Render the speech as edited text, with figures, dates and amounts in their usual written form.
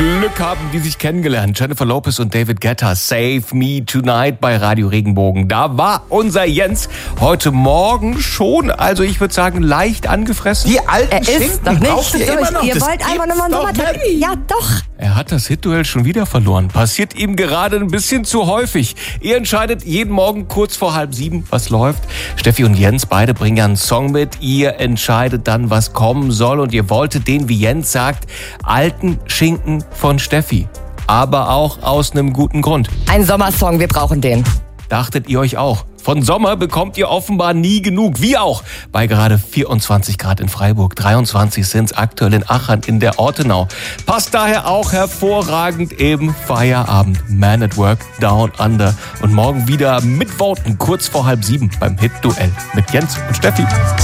Glück haben die sich kennengelernt. Jennifer Lopez und David Guetta. Save Me Tonight bei Radio Regenbogen. Da war unser Jens heute Morgen schon, also ich würde sagen, leicht angefressen. Die alten Schinken braucht ihr immer noch. Ihr wollt einfach nochmal einen Sommertag. Ja, doch. Er hat das Hitduell schon wieder verloren. Passiert ihm gerade ein bisschen zu häufig. Ihr entscheidet jeden Morgen kurz vor 6:30, was läuft. Steffi und Jens, beide bringen ja einen Song mit. Ihr entscheidet dann, was kommen soll. Und ihr wolltet den, wie Jens sagt, alten Schinken von Steffi. Aber auch aus einem guten Grund. Ein Sommersong, wir brauchen den. Dachtet ihr euch auch? Von Sommer bekommt ihr offenbar nie genug. Wie auch bei gerade 24 Grad in Freiburg. 23 sind es aktuell in Achern in der Ortenau. Passt daher auch hervorragend im Feierabend. Man at Work, Down Under. Und morgen wieder mitvoten, kurz vor 6:30 beim Hit-Duell mit Jens und Steffi.